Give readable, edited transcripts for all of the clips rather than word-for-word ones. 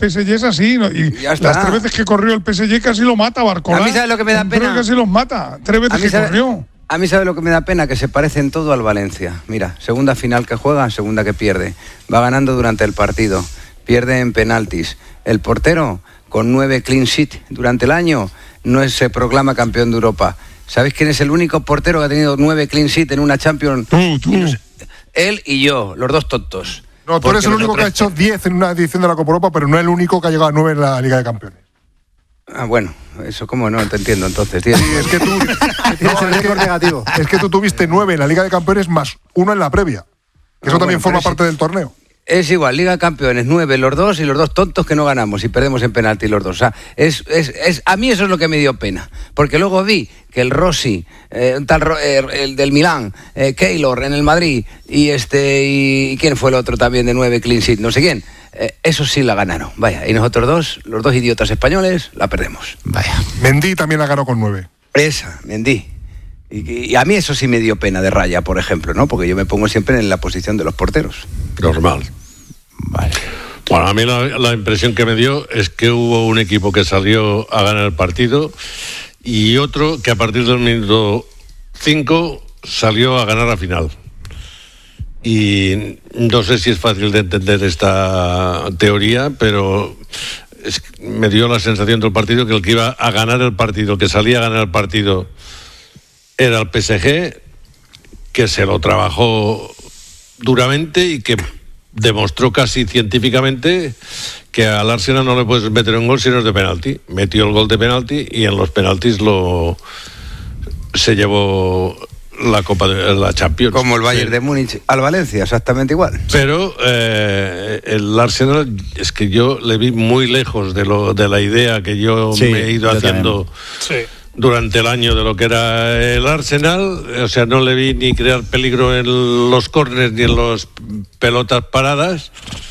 PSG es así, ¿no? Y las 3 veces que corrió el PSG casi lo mata Barcola. A mí ¿sabes lo que me da pena? Casi los mata, 3 veces que corrió. A mí ¿sabe lo que me da pena? Que se parecen todo al Valencia. Mira, segunda final que juega, segunda que pierde. Va ganando durante el partido, pierde en penaltis. El portero, con 9 clean sheet durante el año, no se proclama campeón de Europa. ¿Sabéis quién es el único portero que ha tenido 9 clean sheet en una Champions? Tú. Él y yo, los dos tontos. No, tú eres el único que ha hecho 10 en una edición de la Copa Europa, pero no el único que ha llegado a 9 en la Liga de Campeones. Ah, bueno, eso cómo no te entiendo entonces. Sí, es que tú tienes el récord negativo. Es que tú tuviste 9 en la Liga de Campeones más 1 en la previa. Que eso también forma parte del torneo. Es igual, Liga de Campeones, 9 los dos y los dos tontos que no ganamos y perdemos en penalti los dos. O sea, a mí eso es lo que me dio pena. Porque luego vi que el Rossi, el del Milán, Keylor en el Madrid y ¿quién fue el otro también de 9 clean sheet? No sé quién. Eso sí la ganaron, vaya. Y nosotros dos, los dos idiotas españoles, la perdemos. Vaya. Mendy también la ganó con 9. Esa, Mendy. Y a mí eso sí me dio pena de Raya, por ejemplo, ¿no? Porque yo me pongo siempre en la posición de los porteros. Normal. Vale. Bueno, a mí la impresión que me dio es que hubo un equipo que salió a ganar el partido y otro que a partir del minuto 5 salió a ganar la final. Y no sé si es fácil de entender esta teoría, pero me dio la sensación del partido que el que iba a ganar el partido, que salía a ganar el partido, era el PSG, que se lo trabajó duramente y que demostró casi científicamente que al Arsenal no le puedes meter un gol si no es de penalti. Metió el gol de penalti y en los penaltis se llevó la Copa de la Champions. Como el Bayern de Múnich al Valencia, exactamente igual. Pero el Arsenal es que yo le vi muy lejos de la idea que yo me he ido haciendo durante el año de lo que era el Arsenal. O sea, no le vi ni crear peligro en los córneres ni en las pelotas paradas.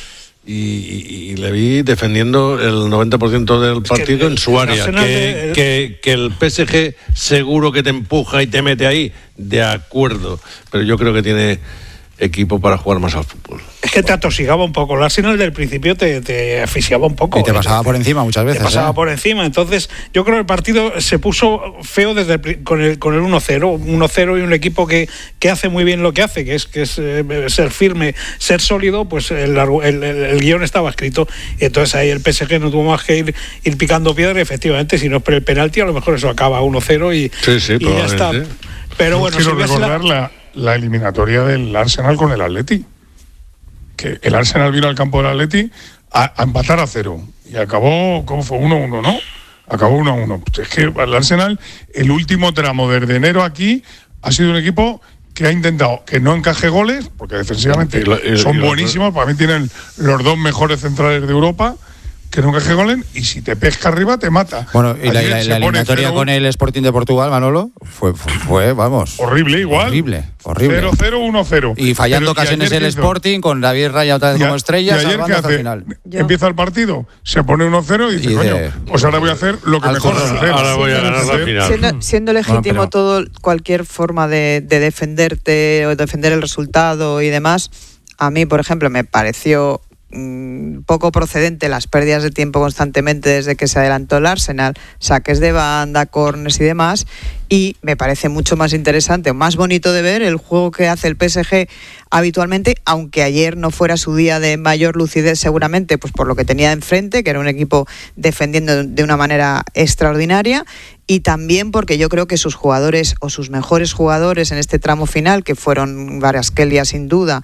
Y le vi defendiendo el 90% del partido en su área. Que el PSG seguro que te empuja y te mete ahí, de acuerdo, pero yo creo que tiene equipo para jugar más al fútbol. Es que te atosigaba un poco. El Arsenal del principio te asfixiaba un poco. Y te pasaba por encima muchas veces. Te pasaba por encima. Entonces, yo creo que el partido se puso feo con el 1-0. 1-0 y un equipo que hace muy bien lo que hace, que es ser firme, ser sólido. Pues el guión estaba escrito. Y entonces ahí el PSG no tuvo más que ir picando piedra. Y efectivamente, si no es por el penalti, a lo mejor eso acaba 1-0 y ya está. Pero bueno, quiero recordar la eliminatoria del Arsenal con el Atleti, que el Arsenal vino al campo del Atleti a empatar a 0 y acabó, ¿cómo fue? 1-1, ¿no? Acabó 1-1. Es que el Arsenal, el último tramo desde enero aquí, ha sido un equipo que ha intentado que no encaje goles, porque defensivamente son buenísimos, para mí tienen los 2 mejores centrales de Europa, que no encaje goles, y si te pesca arriba te mata. Bueno, y la eliminatoria con el Sporting de Portugal, Manolo, fue vamos, horrible igual. Horrible. 0-0, 1-0. Y fallando casi en el Sporting, con David Raya otra vez como estrella, salvando hasta el final. Empieza el partido, se pone 1-0 y dice, coño, pues ahora voy a hacer lo que mejor sé hacer. Ahora voy a ganar la final. Siendo legítimo cualquier forma de defenderte o defender el resultado y demás, a mí, por ejemplo, me pareció poco procedente las pérdidas de tiempo constantemente desde que se adelantó el Arsenal, saques de banda, córners y demás, y me parece mucho más interesante o más bonito de ver el juego que hace el PSG habitualmente, aunque ayer no fuera su día de mayor lucidez seguramente, pues por lo que tenía enfrente, que era un equipo defendiendo de una manera extraordinaria, y también porque yo creo que sus jugadores o sus mejores jugadores en este tramo final, que fueron Kvaratskhelia sin duda,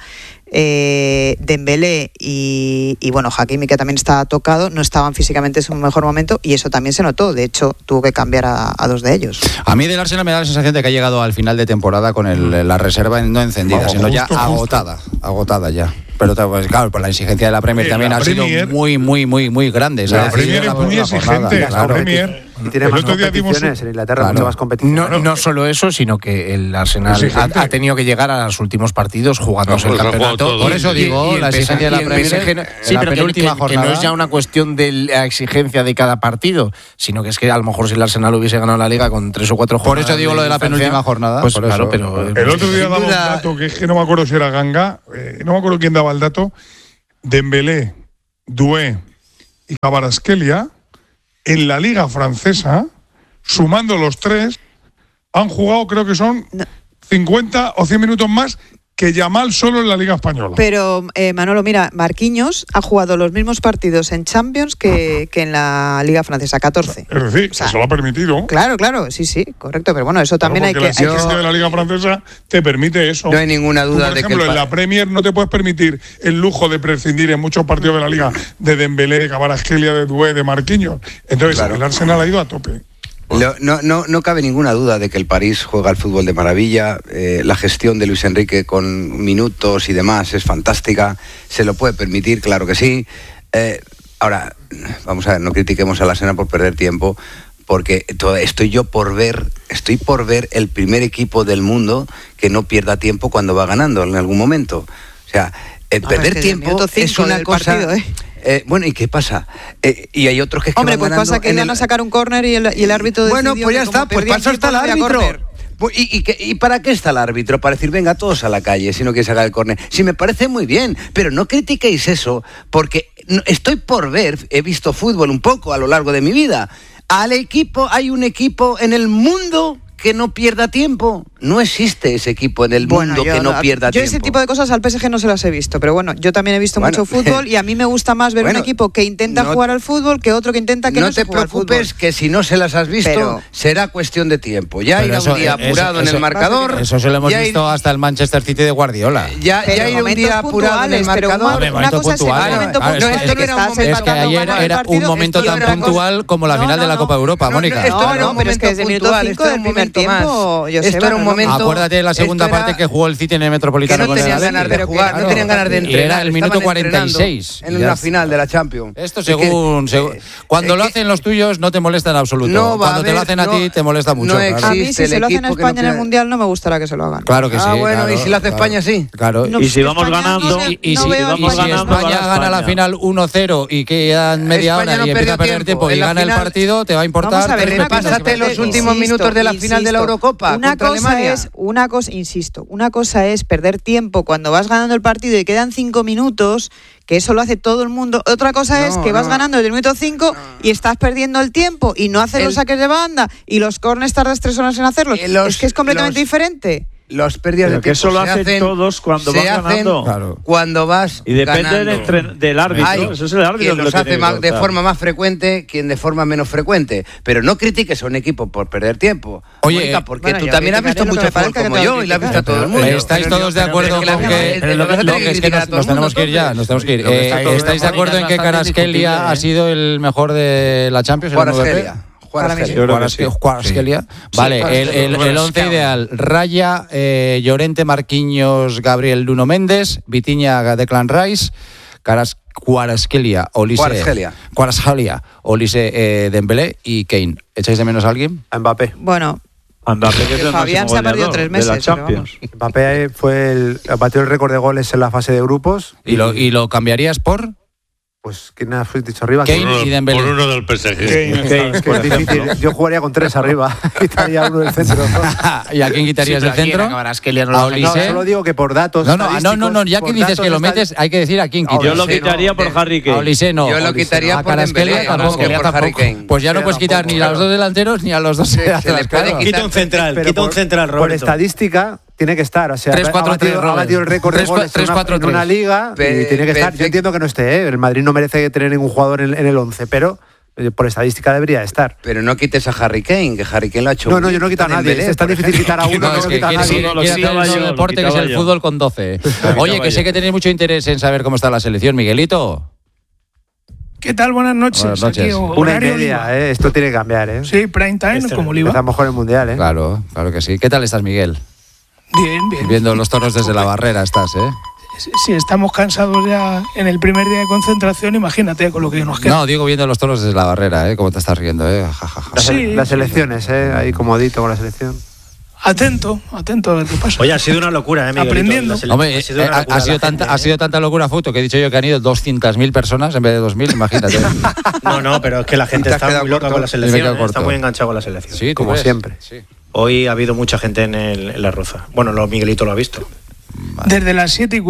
Dembélé y bueno, Hakimi, que también estaba tocado, no estaban físicamente en su mejor momento, y eso también se notó. De hecho, tuvo que cambiar a 2 de ellos. A mí del Arsenal me da la sensación de que ha llegado al final de temporada con la reserva no encendida, sino ya agotada ya. Pero pues, claro, por la exigencia de la Premier también ha sido muy grande. La Premier es muy exigente. Claro. La Premier. Y tiene más competiciones en Inglaterra, mucho más competiciones. No solo eso, sino que el Arsenal ha tenido que llegar a los últimos partidos jugándose el campeonato. Por eso digo, la exigencia de la Premier. Sí, pero que no es ya una cuestión de la exigencia de cada partido, sino que es que a lo mejor si el Arsenal hubiese ganado la Liga con 3 o 4 jornadas. Por eso digo lo de la penúltima jornada. Pues claro, pero el otro día daba un dato que es que no me acuerdo si era Ganga, no me acuerdo quién daba el dato. Dembélé, Doué y Kvaratskhelia, en la liga francesa, sumando los 3, han jugado, creo que son 50 o 100 minutos más que Yamal solo en la Liga Española. Pero, Manolo, mira, Marquinhos ha jugado los mismos partidos en Champions que en la Liga Francesa, 14. Es decir, se lo ha permitido. Claro, sí, correcto, pero bueno, eso también hay que... La exigencia de la Liga Francesa te permite eso. No hay ninguna duda por ejemplo, en la Premier no te puedes permitir el lujo de prescindir en muchos partidos de la Liga de Dembélé, de Kvaratskhelia, de Doué, de Marquinhos. Entonces, el Arsenal ha ido a tope. No cabe ninguna duda de que el París juega al fútbol de maravilla, la gestión de Luis Enrique con minutos y demás es fantástica, se lo puede permitir, claro que sí. Ahora, vamos a ver, no critiquemos al Arsenal por perder tiempo, porque estoy por ver el primer equipo del mundo que no pierda tiempo cuando va ganando en algún momento. O sea, perder tiempo es una cosa... Partido, bueno, ¿y qué pasa? Y hay otros que Hombre, van pues pasa que van a sacar un córner y el árbitro decidió. Bueno, pues ya está, pues para eso está el árbitro. ¿Y para qué está el árbitro? Para decir, venga, todos a la calle, si no quieres sacar el córner. Sí, me parece muy bien, pero no critiquéis eso, porque estoy por ver, he visto fútbol un poco a lo largo de mi vida. Hay un equipo en el mundo que no pierda tiempo. No existe ese equipo en el mundo que no pierda tiempo. Yo ese tipo de cosas al PSG no se las he visto, pero bueno, yo también he visto mucho fútbol y a mí me gusta más ver un equipo que intenta jugar al fútbol que otro que intenta que no se juegue al fútbol. No te preocupes, que si no se las has visto, será cuestión de tiempo. Ya irá un día apurado en el marcador. Eso se lo hemos visto hasta el Manchester City de Guardiola. Ya irá un día apurado en el marcador. Una cosa es el momento puntual. Esto no era un momento. Es que ayer era un momento tan puntual como la final de la Copa de Europa, Mónica. No, pero es que desde el minuto 5 del primer tiempo, esto era un momento. Acuérdate de la segunda parte que jugó el City en el Metropolitano. Que no tenían ganas de jugar, no tenían ganas de entrenar. Y era el minuto 46. En una final de la Champions. Esto cuando lo hacen los tuyos no te molesta en absoluto. Cuando te lo hacen a ti te molesta mucho. A mí si se lo hacen a España en el Mundial no me gustará que se lo hagan. Claro que sí. Bueno, y si lo hace España sí. Claro. Y si vamos ganando. Y si España gana la final 1-0 y quedan media hora y empieza a perder tiempo y gana el partido, te va a importar. Vamos a ver, repásate los últimos minutos de la final de la Eurocopa contra Alemania. Una cosa es perder tiempo cuando vas ganando el partido y quedan 5 minutos, que eso lo hace todo el mundo. Otra cosa es que vas ganando desde el minuto 5 y estás perdiendo el tiempo y no haces los saques de banda y los córners tardas 3 horas en hacerlos. Es que es completamente diferente. Los pérdidas de tiempo. Que eso lo hacen todos cuando vas ganando. Claro. Cuando vas y depende del árbitro. Eso es el árbitro. Quien los hace de forma más frecuente, quien de forma menos frecuente. Pero no critiques a un equipo por perder tiempo. Oye, Mónica, porque tú también has visto mucho fútbol como yo y lo has visto a todo el mundo. ¿Estáis todos de acuerdo con que nos tenemos que ir ya? Nos tenemos que ir. ¿Estáis de acuerdo en que Kvaratskhelia ha sido el mejor de la Champions? Kvaratskhelia. Vale, el 11 ideal: Raya, Llorente, Marquinhos, Gabriel, Nuno Méndez, Vitinha, Declan Rice, Kvaratskhelia, Olise, Dembélé y Kane. ¿Echáis de menos a alguien? A Mbappé. Bueno, Mbappé, que es el Fabián se ha perdido 3 meses. De la Champions. Mbappé batió el récord de goles en la fase de grupos. ¿Y lo cambiarías por? Pues, ¿quién has dicho arriba? Kane y Dembélé. Por uno del PSG. Kane, es que es difícil. Yo jugaría con 3 arriba. Quitaría uno del centro. ¿Y a quién quitarías del centro? No, solo digo que por datos. No, ya que dices que lo metes, hay que decir a quién quitas. Yo lo quitaría por Harry Kane. A Olise no. Yo lo quitaría por Dembélé, por Harry Kane. Pues ya no puedes quitar ni a los 2 delanteros ni a los 2 delanteros. Quita un central, Roberto. Por estadística tiene que estar, o sea, ha batido el récord de goles en una liga y tiene que estar. Yo entiendo que no esté, el Madrid no merece tener ningún jugador en el 11, pero por estadística debería estar. Pero no quites a Harry Kane, que Harry Kane lo ha hecho. No, yo no quito a nadie, es tan difícil quitar a uno, no quita a nadie. Quiere el deporte que es el fútbol con 12. Oye, que sé que tenéis mucho interés en saber cómo está la selección, Miguelito. ¿Qué tal? Buenas noches. Buenas noches. Una y media, esto tiene que cambiar, Sí, prime time, como Oliva. Está mejor el Mundial, Claro que sí. ¿Qué tal estás, Miguel? Bien. Viendo los toros desde la barrera estás, Si estamos cansados ya en el primer día de concentración, imagínate con lo que nos queda. No, digo viendo los toros desde la barrera, ¿Cómo te estás riendo, Las elecciones, ahí comodito con la selección. Atento a ver qué pasa. Oye, ha sido una locura, Miguelito. Aprendiendo. Hombre, ha sido tanta locura, Futo, que he dicho yo que han ido 200.000 personas en vez de 2.000, imagínate. No, pero es que la gente está muy loca con la selección, está muy enganchada con la selección. Sí, como siempre. Sí. Hoy ha habido mucha gente en la Roza. Bueno, Miguelito lo ha visto. Desde las 7:15.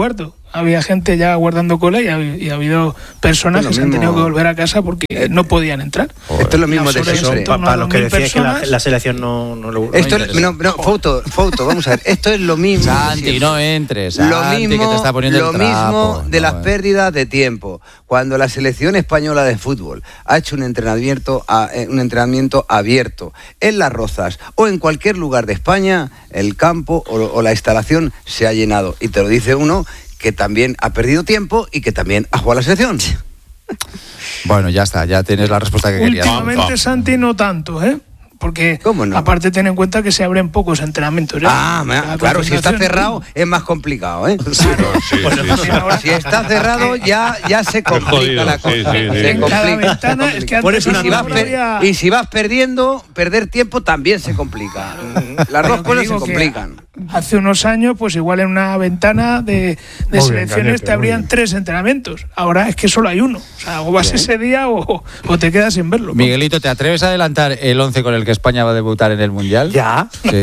había gente ya guardando cola y ha habido personas que se han tenido que volver a casa porque no podían entrar. Esto es lo mismo de siempre. Para los que decían que la selección no esto Foto, vamos a ver. Esto es lo mismo. Santi, no entres. Santi, lo mismo, que te está poniendo lo el trapo. mismo de las pérdidas de tiempo. Cuando la selección española de fútbol ha hecho un entrenamiento abierto en Las Rozas o en cualquier lugar de España, el campo o la instalación se ha llenado. Y te lo dice uno que también ha perdido tiempo y que también ha jugado a la selección. Bueno, ya está, ya tienes la respuesta que querías. Últimamente, Santi, no tanto, ¿eh? Porque aparte ten en cuenta que se abren pocos entrenamientos. Claro, si está cerrado es más complicado, ¿eh? Claro, si está cerrado ya se complica la cosa. Se complica. Y si vas perdiendo, perder tiempo también se complica. Las dos cosas se complican. Hace unos años, pues igual en una ventana de selecciones te abrían 3 entrenamientos. Ahora es que solo hay uno. O sea, o vas ese día o te quedas sin verlo. Miguelito, ¿te atreves a adelantar el 11 con el que España va a debutar en el Mundial? Ya. Sí.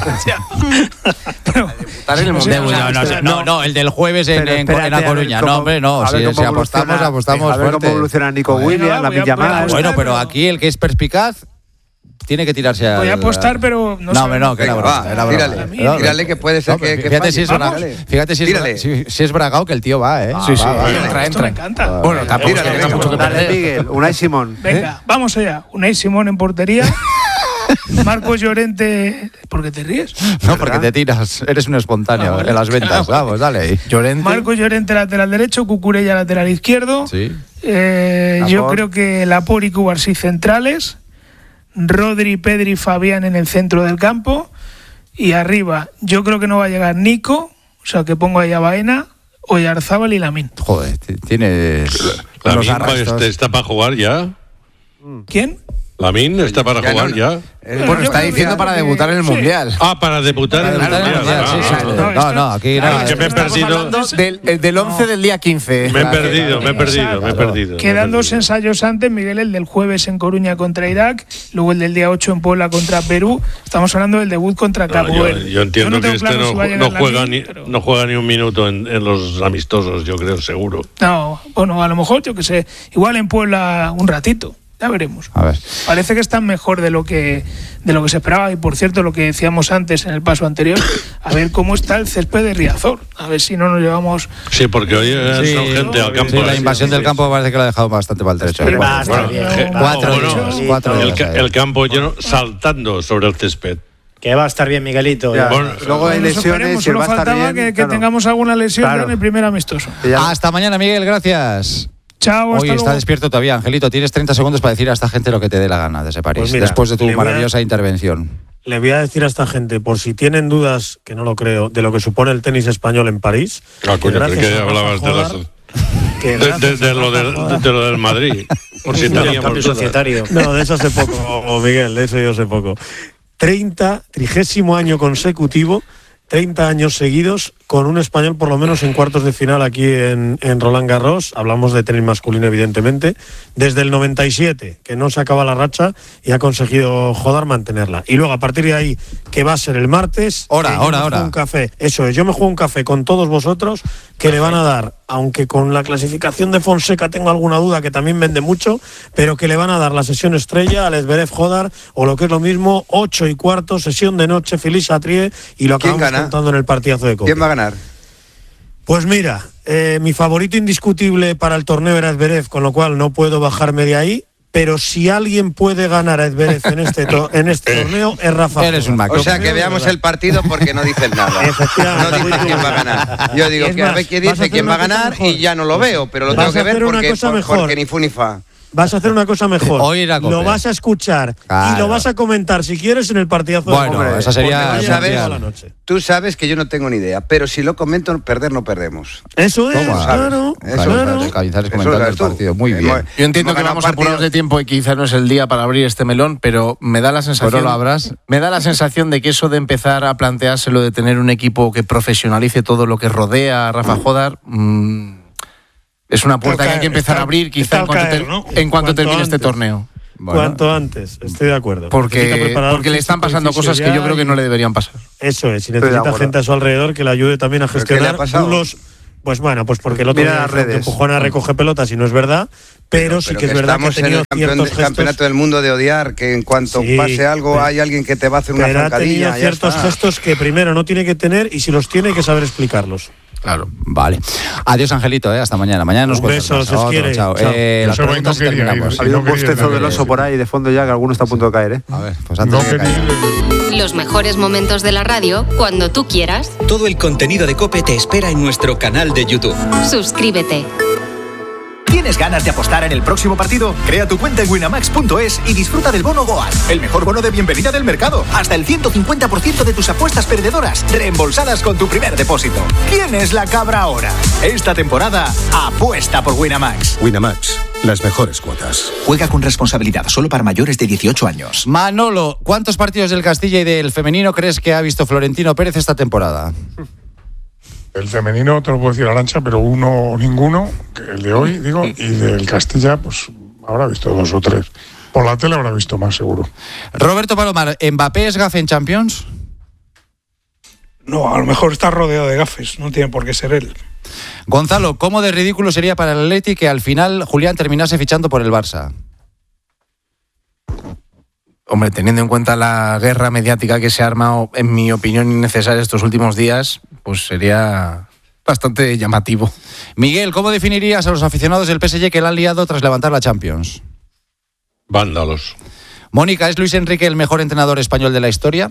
No, el del jueves en La Coruña. No, hombre, no. Si apostamos a ver cómo evoluciona Nico Williams, la Villamar. Bueno, pero aquí el que es perspicaz tiene que tirarse a... Voy a apostar, pero no sé. No, que era broma. Tírale que puede ser que fíjate si es Bragao que el tío va, ¿eh? Sí. Entra. Me encanta. Bueno, tampoco tiene mucho que perder. Miguel, Unai Simón. Venga, vamos allá. Unai Simón en portería. Marcos Llorente... ¿Por qué te ríes? No, porque te tiras. Eres un espontáneo en las ventas. Vamos, dale ahí. Marcos Llorente, lateral derecho. Cucurella, lateral izquierdo. Sí. Yo creo que Laporte y Cubarsí centrales. Rodri, Pedri, Fabián en el centro del campo. Y arriba, yo creo que no va a llegar Nico, o sea que pongo ahí a Baena, Oyarzábal y Lamine. Joder, tienes... Lamine está para jugar ya. ¿Quién? Lamine está para jugar ya. Bueno, está diciendo para debutar en el Mundial. Para debutar en el Mundial. No, aquí no. Que me he perdido. Del 11 del día 15. Me he perdido. Quedan 2 ensayos antes, Miguel, el del jueves en Coruña contra Irak, luego el del día 8 en Puebla contra Perú. Estamos hablando del debut contra Cabo Verde. Yo entiendo que no juega ni un minuto en los amistosos, yo creo, seguro. No, bueno, a lo mejor, yo que sé, igual en Puebla un ratito. Ya veremos. A ver. Parece que están mejor de lo que se esperaba. Y por cierto, lo que decíamos antes en el paso anterior, a ver cómo está el césped de Riazor. A ver si no nos llevamos... Sí, porque hoy son gente al campo. Sí, la invasión del campo parece que lo ha dejado bastante maltrecho. El campo lleno saltando sobre el césped. Que va a estar bien, Miguelito. Luego hay lesiones. Solo faltaba que tengamos alguna lesión en el primer amistoso. Hasta mañana, Miguel. Gracias. Chao, hoy está despierto todavía, Angelito. Tienes 30 segundos para decir a esta gente lo que te dé la gana desde París, pues mira, después de tu maravillosa intervención. Le voy a decir a esta gente, por si tienen dudas, que no lo creo, de lo que supone el tenis español en París. Coño, que hablabas de lo del Madrid. Por si teníamos societario. No, de eso sé poco, Miguel, de eso yo sé poco. 30º año consecutivo, 30 años seguidos, con un español por lo menos en cuartos de final aquí en Roland Garros. Hablamos de tenis masculino, evidentemente. Desde el 97, que no se acaba la racha y ha conseguido Jodar mantenerla. Y luego, a partir de ahí, que va a ser el martes... Hora. Un café. Eso es, yo me juego un café con todos vosotros, que le van a dar, aunque con la clasificación de Fonseca tengo alguna duda, que también vende mucho, pero que le van a dar la sesión estrella al Zverev Jodar, o lo que es lo mismo, 8:15, sesión de noche, Feliz Atrie, y lo acabamos contando en el partidazo de Copa. ¿Quién va a ganar? Pues mira, mi favorito indiscutible para el torneo era Zverev, con lo cual no puedo bajarme de ahí, pero si alguien puede ganar a Zverev en este torneo es Rafa. O sea, que veamos el partido porque no dices nada. No dices quién va a ganar. Yo digo, que a ver qué dice quién va a ganar y ya no lo veo, pero lo tengo que ver porque ni fu ni fa. Vas a hacer una cosa mejor. Lo vas a escuchar y lo vas a comentar si quieres en el partidazo. Bueno, esa sería la noche. Tú sabes que yo no tengo ni idea, pero si lo comento, perder no perdemos. Eso es, claro. Cañizares comentando el partido. Muy bien. Yo entiendo que vamos apurados de tiempo y quizás no es el día para abrir este melón, pero me da la sensación. ¿Lo abras? Me da la sensación de que eso de empezar a planteárselo de tener un equipo que profesionalice todo lo que rodea a Rafa Jodar. Es una puerta que hay que empezar a abrir quizá en cuanto termine este torneo. Bueno. Cuanto antes, estoy de acuerdo. Porque le están pasando cosas que yo creo que no le deberían pasar. Eso es, y necesita gente a su alrededor que le ayude también a gestionar Pues bueno, pues porque el otro día empujona, recoge pelotas y no es verdad, pero sí que es verdad que ha tenido ciertos gestos. Campeonato del mundo de odiar, que en cuanto pase algo hay alguien que te va a hacer una zancadilla. Pero ha tenido ciertos gestos que primero no tiene que tener y si los tiene hay que saber explicarlos. Claro, vale. Adiós, Angelito, hasta mañana. Mañana nos vemos. Un beso, si os quiere. Chao. Las preguntas terminamos. Ha habido un bostezo del oso por ahí de fondo ya, que alguno está a punto de caer, A ver, pues antes de caer. Los mejores momentos de la radio, cuando tú quieras. Todo el contenido de COPE te espera en nuestro canal de YouTube. Suscríbete. ¿Tienes ganas de apostar en el próximo partido? Crea tu cuenta en winamax.es y disfruta del bono Goal, el mejor bono de bienvenida del mercado. Hasta el 150% de tus apuestas perdedoras reembolsadas con tu primer depósito. ¿Quién es la cabra ahora? Esta temporada, apuesta por Winamax. Winamax, las mejores cuotas. Juega con responsabilidad, solo para mayores de 18 años. Manolo, ¿cuántos partidos del Castilla y del femenino crees que ha visto Florentino Pérez esta temporada? El femenino te lo puedo decir, Arantxa, pero uno o ninguno, el de hoy, digo, y del Castilla, pues habrá visto 2 o 3. Por la tele habrá visto más, seguro. Roberto Palomar, ¿Mbappé es gafe en Champions? No, a lo mejor está rodeado de gafes, no tiene por qué ser él. Gonzalo, ¿cómo de ridículo sería para el Atleti que al final Julián terminase fichando por el Barça? Hombre, teniendo en cuenta la guerra mediática que se ha armado, en mi opinión, innecesaria estos últimos días, pues sería bastante llamativo. Miguel, ¿cómo definirías a los aficionados del PSG que la han liado tras levantar la Champions? Vándalos. Mónica, ¿es Luis Enrique el mejor entrenador español de la historia?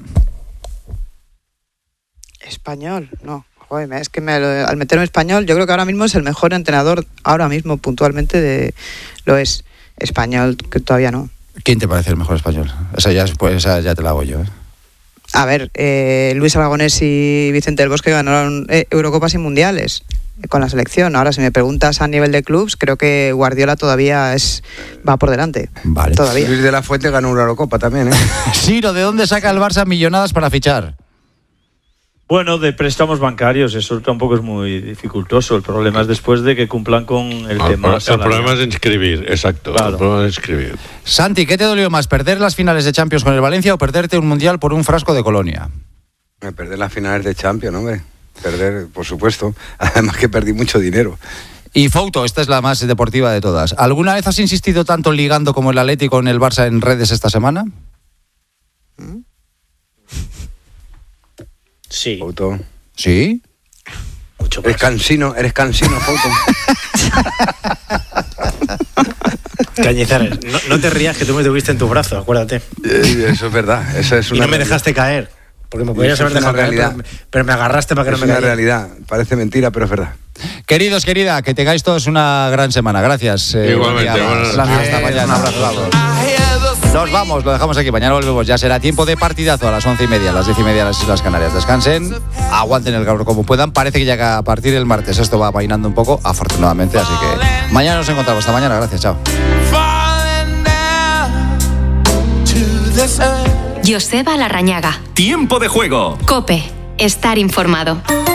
Español, no. Joder, es que al meterme español, yo creo que ahora mismo es el mejor entrenador, ahora mismo puntualmente lo es. Español, que todavía no. ¿Quién te parece el mejor español? Esa ya te la hago yo. A ver, Luis Aragonés y Vicente del Bosque ganaron Eurocopas y Mundiales con la selección. Ahora, si me preguntas a nivel de clubs, creo que Guardiola todavía va por delante. Vale. Todavía. Luis de la Fuente ganó una Eurocopa también, ¿eh? Ciro, ¿de dónde saca el Barça millonadas para fichar? Bueno, de préstamos bancarios, eso tampoco es muy dificultoso. El problema es después de que cumplan con el tema. El problema es inscribir, exacto. Claro. El problema es inscribir. Santi, ¿qué te dolió más, perder las finales de Champions con el Valencia o perderte un Mundial por un frasco de Colonia? Perder las finales de Champions, hombre. Perder, por supuesto. Además que perdí mucho dinero. Y Fouto, esta es la más deportiva de todas. ¿Alguna vez has insistido tanto ligando como el Atlético con el Barça en redes esta semana? Sí. Fouto. ¿Sí? Mucho más. Eres cansino, Fouto. Cañizares, no te rías que tú me tuviste en tu brazo, acuérdate. Eso es verdad. Eso es una y no me dejaste caer. Porque me podías haber dejado caer, pero me agarraste para que no me caiga. Es una realidad. Parece mentira, pero es verdad. Queridos, querida, que tengáis todos una gran semana. Gracias. Igualmente. Hasta mañana. Un abrazo. Nos vamos, lo dejamos aquí. Mañana volvemos. Ya será tiempo de partidazo a las 11:30, a las 10:30 en las Islas Canarias. Descansen, aguanten el calor como puedan. Parece que ya a partir del martes esto va amainando un poco, afortunadamente. Así que mañana nos encontramos. Hasta mañana. Gracias. Chao. Joseba Larrañaga. Tiempo de juego. COPE. Estar informado.